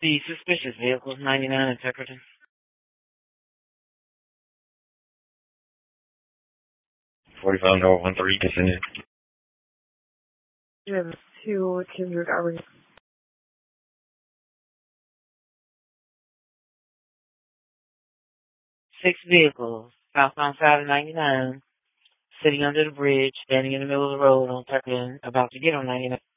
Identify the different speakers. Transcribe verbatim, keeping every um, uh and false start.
Speaker 1: The suspicious vehicles, ninety-nine in Tuckerton.
Speaker 2: forty-five North one three, continue.
Speaker 3: Jim, to Kendrick, are we?
Speaker 1: Six vehicles, southbound side of ninety-nine, sitting under the bridge, standing in the middle of the road on Tuckerton, about to get on ninety-nine.